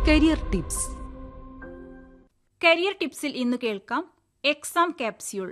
Career tips. Career ടിപ്സിൽ ഇന്ന് കേൾക്കാം exam capsule.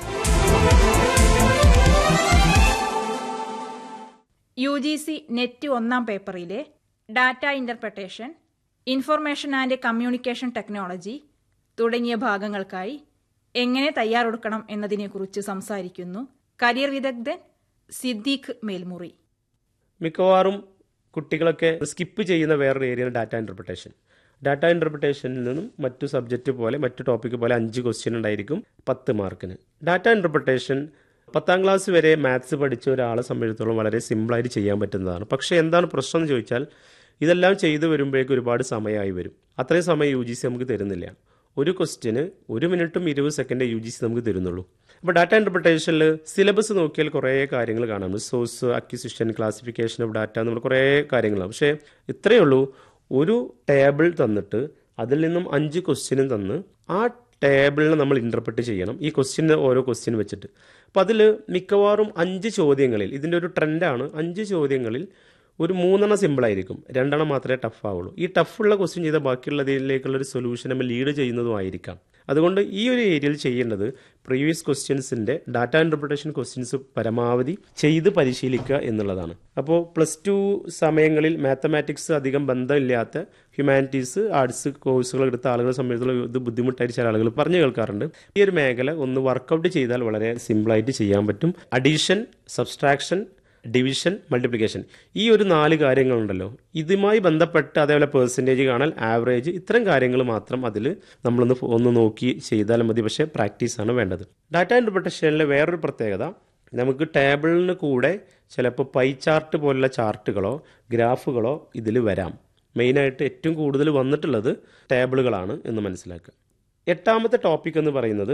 UGC net 1 പേപ്പറിലെ data interpretation, information and communication technology തുടങ്ങിയ ഭാഗങ്ങൾക്കായി എങ്ങനെ തയ്യാറെടുക്കണം എന്നതിനെക്കുറിച്ച് സംസാരിക്കുന്നു കരിയർ വിദഗ്ധൻ സിദ്ദീഖ് മേൽമുറി. മിക്കവാറും കുട്ടികളൊക്കെ സ്കിപ്പ് ചെയ്യുന്ന വേറൊരു ഏരിയയാണ് ഡാറ്റ ഇന്റർപ്രിട്ടേഷൻ. ഡാറ്റ ഇന്റർപ്രിട്ടേഷനിൽ നിന്നും മറ്റു സബ്ജക്റ്റ് പോലെ മറ്റു ടോപ്പിക്ക് പോലെ 5 ക്വസ്റ്റ്യൻ ഉണ്ടായിരിക്കും 10 മാർക്കിന്. ഡാറ്റ ഇന്റർപ്രിട്ടേഷൻ 10ാം ക്ലാസ് വരെ മാത്സ് പഠിച്ച ഒരാളെ സംബന്ധിച്ചിടത്തോളം വളരെ സിമ്പിളായിട്ട് ചെയ്യാൻ പറ്റുന്നതാണ്. പക്ഷേ എന്താണ് പ്രശ്നം എന്ന് ചോദിച്ചാൽ ഇതെല്ലാം ചെയ്തു വരുമ്പോഴേക്കും ഒരുപാട് സമയമായി വരും. അത്രയും സമയം UGC നമുക്ക് തരുന്നില്ല. ഒരു ക്വസ്റ്റ്യന് 1 മിനിറ്റും 20 സെക്കൻഡേ UGC നമുക്ക് തരുന്നുള്ളൂ. അപ്പോൾ ഡാറ്റ ഇന്റർപ്രിട്ടേഷനിൽ സിലബസ് നോക്കിയാൽ കുറേ കാര്യങ്ങൾ കാണാം. Source, acquisition, classification of data, നമ്മൾ കുറേ കാര്യങ്ങളാണ്. പക്ഷേ ഇത്രയേ ഉള്ളൂ, ഒരു ടേബിൾ തന്നിട്ട് അതിൽ നിന്നും 5 ക്വസ്റ്റ്യനും തന്ന് ആ ടേബിളിനെ നമ്മൾ ഇൻ്റർപ്രറ്റ് ചെയ്യണം, ഈ ക്വസ്റ്റ്യൻ ഓരോ ക്വസ്റ്റ്യൻ വെച്ചിട്ട്. അപ്പോൾ അതിൽ മിക്കവാറും 5 ചോദ്യങ്ങളിൽ, ഇതിൻ്റെ ഒരു ട്രെൻഡാണ്, 5 ചോദ്യങ്ങളിൽ ഒരു 3 സിമ്പിളായിരിക്കും, 2 മാത്രമേ ടഫ് ആവുള്ളൂ. ഈ ടഫുള്ള ക്വസ്റ്റ്യൻ ചെയ്ത ബാക്കിയുള്ളതിലേക്കുള്ളൊരു സൊല്യൂഷൻ നമ്മൾ ലീഡ് ചെയ്യുന്നതും ആയിരിക്കാം. അതുകൊണ്ട് ഈ ഒരു ഏരിയയിൽ ചെയ്യേണ്ടത് പ്രീവിയസ് ക്വസ്റ്റ്യൻസിൻ്റെ ഡാറ്റ ഇൻ്റർപ്രിട്ടേഷൻ ക്വസ്റ്റ്യൻസ് പരമാവധി ചെയ്ത് പരിശീലിക്കുക എന്നുള്ളതാണ്. അപ്പോൾ +2 സമയങ്ങളിൽ മാത്തമാറ്റിക്സ് അധികം ബന്ധമില്ലാത്ത ഹ്യൂമാനിറ്റീസ്, ആർട്സ് കോഴ്സുകൾ എടുത്ത ആളുകളെ സംബന്ധിച്ചുള്ള ഇത് ബുദ്ധിമുട്ടായിട്ട് ചില ആളുകൾ പറഞ്ഞു കേൾക്കാറുണ്ട്. ഈ ഒരു മേഖല ഒന്ന് വർക്കൗട്ട് ചെയ്താൽ വളരെ സിമ്പിളായിട്ട് ചെയ്യാൻ പറ്റും. അഡീഷൻ, സബ്സ്ട്രാക്ഷൻ, ഡിവിഷൻ, മൾട്ടിപ്ലിക്കേഷൻ, ഈ ഒരു 4 കാര്യങ്ങളുണ്ടല്ലോ, ഇതുമായി ബന്ധപ്പെട്ട് അതേപോലെ പെർസെൻറ്റേജ് കാണാൻ, ആവറേജ്, ഇത്തരം കാര്യങ്ങൾ മാത്രം അതിൽ നമ്മളൊന്ന് നോക്കി ചെയ്താൽ മതി. പക്ഷേ പ്രാക്ടീസാണ് വേണ്ടത്. ഡാറ്റ ഇൻ്റർപ്രിട്ടേഷനിലെ വേറൊരു പ്രത്യേകത, നമുക്ക് ടേബിളിന് കൂടെ ചിലപ്പോൾ പൈ ചാർട്ട് പോലുള്ള ചാർട്ടുകളോ ഗ്രാഫുകളോ ഇതിൽ വരാം. മെയിനായിട്ട് ഏറ്റവും കൂടുതൽ വന്നിട്ടുള്ളത് ടേബിളുകളാണ് എന്ന് മനസ്സിലാക്കുക. 8ാമത്തെ ടോപ്പിക് എന്ന് പറയുന്നത്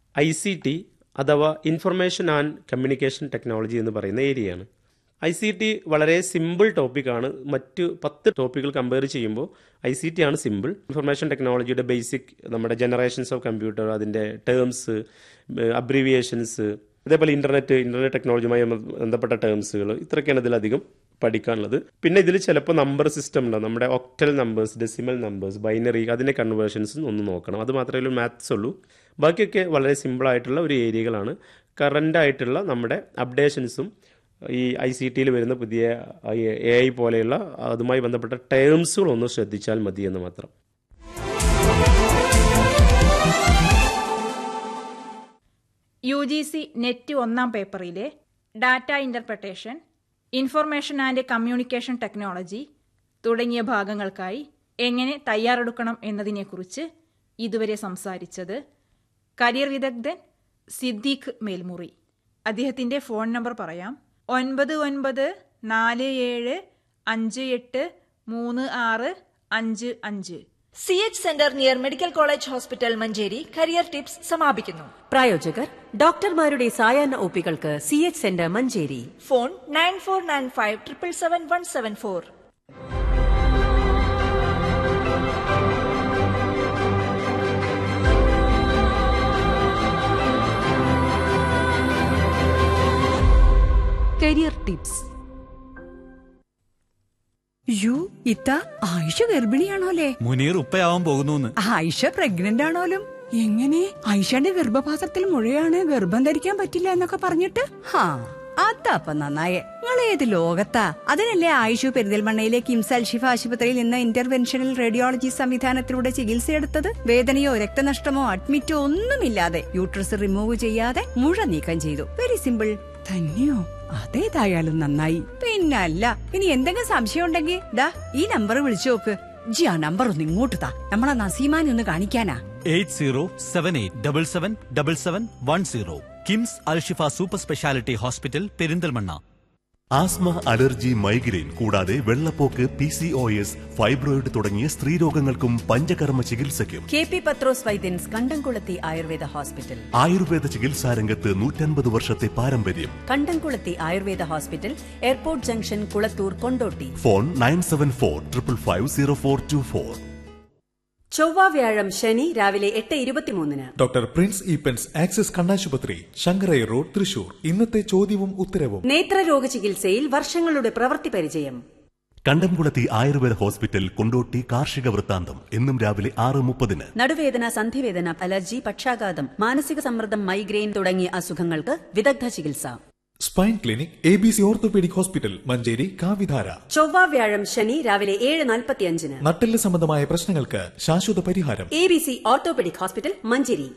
ICT അഥവാ ഇൻഫർമേഷൻ ആൻഡ് കമ്മ്യൂണിക്കേഷൻ ടെക്നോളജി എന്ന് പറയുന്ന ഏരിയയാണ്. ICT വളരെ സിമ്പിൾ ടോപ്പിക്കാണ്. മറ്റ് 10 ടോപ്പിക്കുകൾ കമ്പയർ ചെയ്യുമ്പോൾ ICT ആണ് സിമ്പിൾ. ഇൻഫർമേഷൻ ടെക്നോളജിയുടെ ബേസിക്, നമ്മുടെ ജനറേഷൻസ് ഓഫ് കമ്പ്യൂട്ടർ, അതിൻ്റെ ടേംസ്, അബ്രീവിയേഷൻസ്, അതേപോലെ ഇൻ്റർനെറ്റ് ടെക്നോളജിയുമായി ബന്ധപ്പെട്ട ടേംസുകൾ, ഇത്രയൊക്കെയാണ് ഇതിലധികം പഠിക്കാനുള്ളത്. പിന്നെ ഇതിൽ ചിലപ്പോൾ നമ്പർ സിസ്റ്റം ഉണ്ടാവും, നമ്മുടെ octal numbers, decimal numbers, binary, അതിൻ്റെ കൺവേർഷൻസും ഒന്ന് നോക്കണം. അത് മാത്രമേ മാത്സ് ഉള്ളൂ. ബാക്കിയൊക്കെ വളരെ സിമ്പിളായിട്ടുള്ള ഒരു ഏരിയകളാണ്. കറൻ്റായിട്ടുള്ള നമ്മുടെ അപ്ഡേഷൻസും ഈ ICTയിൽ വരുന്ന പുതിയ AI പോലെയുള്ള അതുമായി ബന്ധപ്പെട്ട ടേംസുകളൊന്ന് ശ്രദ്ധിച്ചാൽ മതി എന്ന് മാത്രം. UGC net 1 പേപ്പറിലെ data interpretation, information and communication technology തുടങ്ങിയ ഭാഗങ്ങൾക്കായി എങ്ങനെ തയ്യാറെടുക്കണം എന്നതിനെക്കുറിച്ച് ഇതുവരെ സംസാരിച്ചത് കരിയർ വിദഗ്ധൻ സിദ്ദീഖ് മേൽമുറി. അദ്ദേഹത്തിൻ്റെ ഫോൺ നമ്പർ പറയാം: 9947583655. CH centre near medical college hospital Manjeri. Career tips സമാപിക്കുന്നു. പ്രായോജകർ ഡോക്ടർമാരുടെ സായാഹ്ന ഒപികൾക്ക് CH centre Manjeri. Phone 9495777174. Career tips. ഇത്ത ആയിഷ ഗർഭിണിയാണോലേ? മുനീർ ഉപ്പയാവാൻ പോകുന്നു. ആയിഷ പ്രഗ്നന്റ് ആണോലും? എങ്ങനെ? ആയിഷയുടെ ഗർഭപാത്രത്തിൽ മുഴയാണ്, ഗർഭം ധരിക്കാൻ പറ്റില്ല എന്നൊക്കെ പറഞ്ഞിട്ട്. അതപ്പ നന്നായേ. നിങ്ങൾ ഏത് ലോകത്താ? അതിനല്ലേ ആയിഷു പെരിന്തൽമണ്ണയിലെ കിംസ് അൽഷിഫ ആശുപത്രിയിൽ നിന്ന് ഇന്റർവെൻഷണൽ റേഡിയോളജി സംവിധാനത്തിലൂടെ ചികിത്സയെടുത്തത്. വേദനയോ രക്തനഷ്ടമോ അഡ്മിറ്റോ ഒന്നുമില്ലാതെ യൂട്രസ് റിമൂവ് ചെയ്യാതെ മുഴ നീക്കം ചെയ്തു. Very simple. തന്നെയോ? അതേതായാലും നന്നായി. പിന്നല്ല, ഇനി എന്തെങ്കിലും സംശയം ഉണ്ടെങ്കിൽ ദാ ഈ നമ്പർ വിളിച്ചു നോക്ക്. ആ നമ്പർ ഒന്ന് ഇങ്ങോട്ട് താ, നമ്മളെ നസീമാനെ ഒന്ന് കാണിക്കാനാ. 8078777710. KIMS Alshifa super speciality hospital, Perinthalmanna. Asthma, allergy, migraine കൂടാതെ വെള്ളപ്പോക്ക്, PCOS, ഫൈബ്രോയിഡ് തുടങ്ങിയ സ്ത്രീരോഗങ്ങൾക്കും പഞ്ചകർമ്മ ചികിത്സയ്ക്കും KP പത്രോസ് വൈദ്യൻസ് കണ്ടംകുളത്തി ആയുർവേദ ഹോസ്പിറ്റൽ. ആയുർവേദ ചികിത്സാരംഗത്ത് 150 വർഷത്തെ പാരമ്പര്യം. കണ്ടംകുളത്തി Ayurveda hospital, airport junction, Kulathur, Kondotty. Phone 9745550424. ചൊവ്വ, വ്യാഴം, ശനി രാവിലെ 8:23. ഡോക്ടർ പ്രിൻസ് ഈപ്പൻസ് ആക്സിസ് കണ്ണാശുപത്രി, ശങ്കരൈ റോഡ്, തൃശൂർ. ഇന്നത്തെ ചോദ്യവും ഉത്തരവും. നേത്രരോഗ ചികിത്സയിൽ വർഷങ്ങളുടെ പ്രവൃത്തി പരിചയം. കണ്ടംകുളത്തി ആയുർവേദ ഹോസ്പിറ്റൽ, കൊണ്ടോട്ടി. കാർഷിക വൃത്താന്തം എന്നും രാവിലെ 6:30. നടുവേദന, സന്ധിവേദന, അലർജി, പക്ഷാഘാതം, മാനസിക സമ്മർദ്ദം, മൈഗ്രെയിൻ തുടങ്ങിയ അസുഖങ്ങൾക്ക് വിദഗ്ധ ചികിത്സ. Spine clinic ABC orthopaedic hospital, Manjeri. കാവിധാര ചൊവ്വ, വ്യാഴം, ശനി രാവിലെ 7:45. നട്ടെല്ല് സംബന്ധമായ പ്രശ്നങ്ങൾക്ക് ശാശ്വത പരിഹാരം. ABC orthopaedic hospital, Manjeri.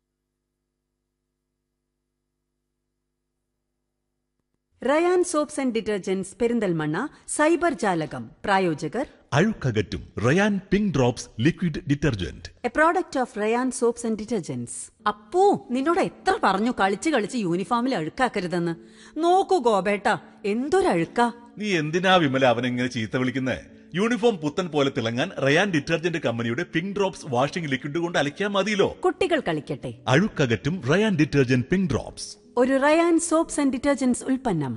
Ryan soaps and detergents, Perinthalmanna. Cyber ജാലകം. പ്രായോജകർ അഴുക്കകറ്റും Ryan pink drops liquid detergent, A product of Ryan soaps and detergents. Appu, നിന്നോട് എത്ര പറഞ്ഞു കളിച്ച് യൂണിഫോമിൽ അഴുക്കാക്കരുതെന്ന്. നോക്കൂ ഗോപേട്ട, എന്തൊരഴുക്കാ. നീ എന്തിനാ വിമല അവനെങ്ങനെ ചീത്ത വിളിക്കുന്നേ? യൂണിഫോം പുത്തൻ പോലെ തിളങ്ങാൻ റയാൻ ഡിറ്റർജന്റ് കമ്പനിയുടെ പിങ്ക് ഡ്രോപ്സ് വാഷിംഗ് ലിക്വിഡ് കൊണ്ട് അലക്കിയാൽ മതിയല്ലോ. കുട്ടികൾ കളിക്കട്ടെ. അഴുക്കകറ്റും റയാൻ ഡിറ്റർജന്റ് പിങ്ക് ഡ്രോപ്സ്, ഒരു റയാൻ സോപ്സ് ആൻഡ് ഡിറ്റർജന്റ്സ് ഉൽപ്പന്നം.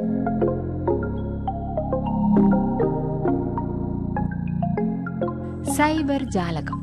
സൈബർ ജാലകം.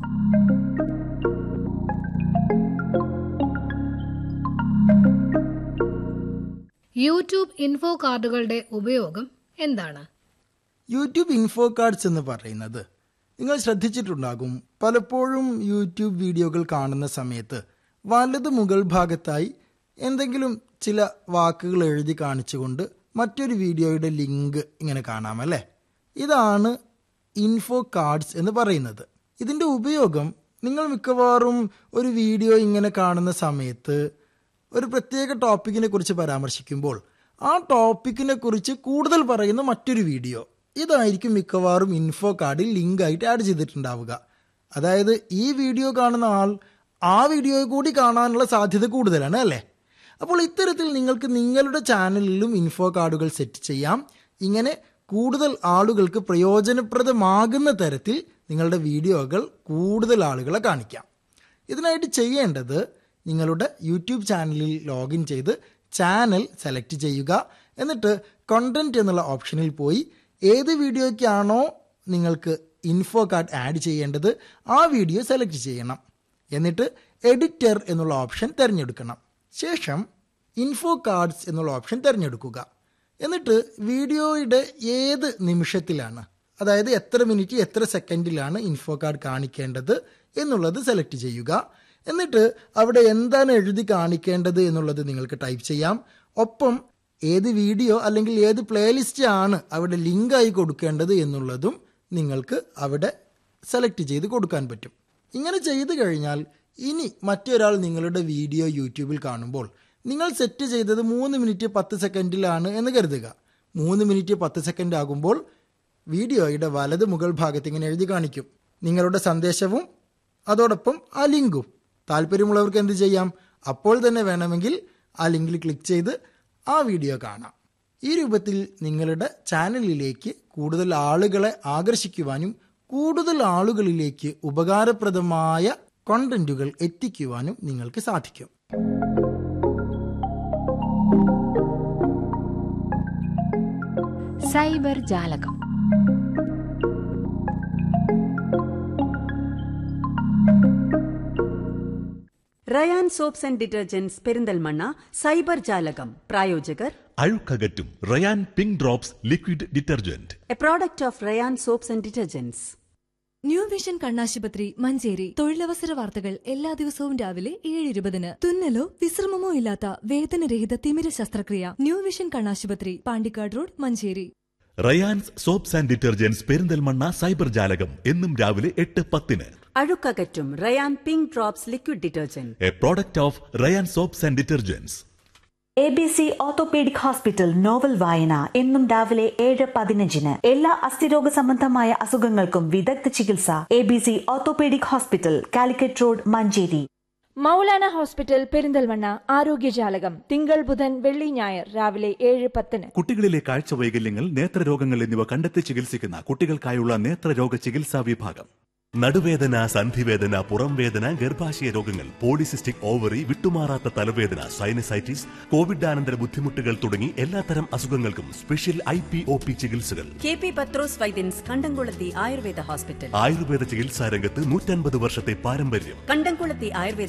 യൂട്യൂബ് ഇൻഫോ കാർഡുകളുടെ ഉപയോഗം എന്താണ്? യൂട്യൂബ് ഇൻഫോ കാർഡ്സ് എന്ന് പറയുന്നത്, നിങ്ങൾ ശ്രദ്ധിച്ചിട്ടുണ്ടാകും, പലപ്പോഴും യൂട്യൂബ് വീഡിയോകൾ കാണുന്ന സമയത്ത് വലത് മുകൾ ഭാഗത്തായി എന്തെങ്കിലും ചില വാക്കുകൾ എഴുതി കാണിച്ചുകൊണ്ട് മറ്റൊരു വീഡിയോയുടെ ലിങ്ക് ഇങ്ങനെ കാണാമല്ലേ? ഇതാണ് ഇൻഫോ കാർഡ്സ് എന്ന് പറയുന്നത്. ഇതിൻ്റെ ഉപയോഗം, നിങ്ങൾ മിക്കവാറും ഒരു വീഡിയോ ഇങ്ങനെ കാണുന്ന സമയത്ത് ഒരു പ്രത്യേക ടോപ്പിക്കിനെ കുറിച്ച് പരാമർശിക്കുമ്പോൾ ആ ടോപ്പിക്കിനെ കുറിച്ച് കൂടുതൽ പറയുന്ന മറ്റൊരു വീഡിയോ, ഇതായിരിക്കും മിക്കവാറും ഇൻഫോ കാർഡിൽ ലിങ്കായിട്ട് ആഡ് ചെയ്തിട്ടുണ്ടാവുക. അതായത് ഈ വീഡിയോ കാണുന്ന ആൾ ആ വീഡിയോ കൂടി കാണാനുള്ള സാധ്യത കൂടുതലാണ് അല്ലേ? അപ്പോൾ ഇത്തരത്തിൽ നിങ്ങൾക്ക് നിങ്ങളുടെ ചാനലിലും ഇൻഫോ കാർഡുകൾ സെറ്റ് ചെയ്യാം. ഇങ്ങനെ കൂടുതൽ ആളുകൾക്ക് പ്രയോജനപ്രദമാകുന്ന തരത്തിൽ നിങ്ങളുടെ വീഡിയോകൾ കൂടുതൽ ആളുകളെ കാണിക്കാം. ഇതിനായിട്ട് ചെയ്യേണ്ടത്, നിങ്ങളുടെ യൂട്യൂബ് ചാനലിൽ ലോഗിൻ ചെയ്ത് ചാനൽ സെലക്ട് ചെയ്യുക. എന്നിട്ട് കണ്ടന്റ് എന്നുള്ള ഓപ്ഷനിൽ പോയി ഏത് വീഡിയോയ്ക്കാണോ നിങ്ങൾക്ക് ഇൻഫോ കാർഡ് ആഡ് ചെയ്യേണ്ടത് ആ വീഡിയോ സെലക്ട് ചെയ്യണം. എന്നിട്ട് എഡിറ്റർ എന്നുള്ള ഓപ്ഷൻ തിരഞ്ഞെടുക്കണം. ശേഷം ഇൻഫോ കാർഡ്സ് എന്നുള്ള ഓപ്ഷൻ തിരഞ്ഞെടുക്കുക. എന്നിട്ട് വീഡിയോയുടെ ഏത് നിമിഷത്തിലാണ്, അതായത് എത്ര മിനിറ്റ് എത്ര സെക്കൻഡിലാണ് ഇൻഫോ കാർഡ് കാണിക്കേണ്ടത് എന്നുള്ളത് സെലക്ട് ചെയ്യുക. എന്നിട്ട് അവിടെ എന്താണ് എഴുതി കാണിക്കേണ്ടത് എന്നുള്ളത് നിങ്ങൾക്ക് ടൈപ്പ് ചെയ്യാം. ഒപ്പം ഏത് വീഡിയോ അല്ലെങ്കിൽ ഏത് പ്ലേലിസ്റ്റ് ആണ് അവിടെ ലിങ്കായി കൊടുക്കേണ്ടത് എന്നുള്ളതും നിങ്ങൾക്ക് അവിടെ സെലക്ട് ചെയ്ത് കൊടുക്കാൻ പറ്റും. ഇങ്ങനെ ചെയ്തു കഴിഞ്ഞാൽ ഇനി മറ്റൊരാൾ നിങ്ങളുടെ വീഡിയോ യൂട്യൂബിൽ കാണുമ്പോൾ, നിങ്ങൾ സെറ്റ് ചെയ്തത് 3 മിനിറ്റ് 10 സെക്കൻഡിലാണ് എന്ന് കരുതുക. 3 മിനിറ്റ് 10 സെക്കൻഡ് ആകുമ്പോൾ വീഡിയോയുടെ വലത് മുകൾ ഭാഗത്ത് ഇങ്ങനെ എഴുതി കാണിക്കും നിങ്ങളുടെ സന്ദേശവും അതോടൊപ്പം ആ ലിങ്കും. താല്പര്യമുള്ളവർക്ക് എന്ത് ചെയ്യാം, അപ്പോൾ തന്നെ വേണമെങ്കിൽ ആ ലിങ്കിൽ ക്ലിക്ക് ചെയ്ത് ആ വീഡിയോ കാണാം. ഈ രൂപത്തിൽ നിങ്ങളുടെ ചാനലിലേക്ക് കൂടുതൽ ആളുകളെ ആകർഷിക്കുവാനും കൂടുതൽ ആളുകളിലേക്ക് ഉപകാരപ്രദമായ കോണ്ടന്റുകൾ എത്തിക്കുവാനും നിങ്ങൾക്ക് സാധിക്കും. സൈബർ ജാലകം. Ryan soaps and detergents, Perinthalmanna. Cyber ജാലകം. പ്രായോജകർ അഴുക്കകറ്റും Ryan pink drops liquid detergent, A product of Ryan soaps and detergents. New vision കണ്ണാശുപത്രി, മഞ്ചേരി. തൊഴിലവസര വാർത്തകൾ എല്ലാ ദിവസവും രാവിലെ 7:20. തുന്നലോ വിശ്രമമോ ഇല്ലാത്ത വേദനരഹിത തിമിര ശസ്ത്രക്രിയ. ന്യൂ വിഷൻ കണ്ണാശുപത്രി, Pandikkad road, Manjeri. Rayan's soaps and detergents, Perinthalmanna. Cyber ജാലകം എന്നും രാവിലെ 8:10. അഴുക്കകറ്റും Ryan pink drops liquid detergent, A product of Ryan soaps and detergents. ABC orthopaedic hospital novel വായന എന്നും രാവിലെ 7:15. എല്ലാ അസ്ഥിരോഗ സംബന്ധമായ അസുഖങ്ങൾക്കും വിദഗ്ധ ചികിത്സ. ABC orthopaedic hospital, Calicut road, Manjeri. Maulana hospital, Perinthalmanna. ആരോഗ്യജാലകം തിങ്കൾ, ബുധൻ, വെള്ളി, ഞായർ രാവിലെ 7:10. കുട്ടികളിലെ കാഴ്ച വൈകല്യങ്ങൾ, നേത്രരോഗങ്ങൾ എന്നിവ കണ്ടെത്തി ചികിത്സിക്കുന്ന കുട്ടികൾക്കായുള്ള നേത്രരോഗ ചികിത്സാ വിഭാഗം. നടുവേദന, സന്ധിവേദന, പുറംവേദന, ഗർഭാശയ രോഗങ്ങൾ, പോളിസിസ്റ്റിക് ഓവറി, വിട്ടുമാറാത്ത തലവേദന, സൈനസൈറ്റിസ്, കോവിഡാനന്തര ബുദ്ധിമുട്ടുകൾ തുടങ്ങി എല്ലാത്തരം അസുഖങ്ങൾക്കും സ്പെഷ്യൽ IPOP ചികിത്സകൾ. KP പത്രോസ് വൈദ്യൻസ്, കണ്ടംകുളത്തി ആയുർവേദ ഹോസ്പിറ്റൽ. ആയുർവേദ ചികിത്സാ രംഗത്ത് 150 വർഷത്തെ പാരമ്പര്യം. കണ്ടംകുളത്തി ആയുർവേദ